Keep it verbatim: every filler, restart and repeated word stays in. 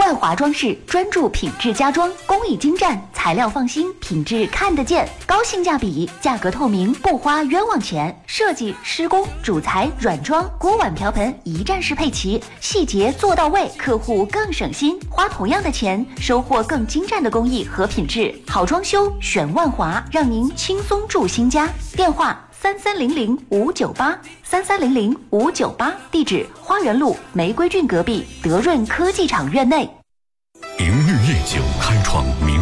万华装饰专注品质家装，工艺精湛，材料放心，品质看得见，高性价比，价格透明，不花冤枉钱。设计、施工、主材、软装、锅碗瓢盆一站式配齐，细节做到位，客户更省心，花同样的钱，收获更精湛的工艺和品质。好装修选万华，让您轻松住新家。电话三三零零五九八三三零零五九八，地址花园路玫瑰郡隔壁德润科技厂院内。 明日夜酒开创明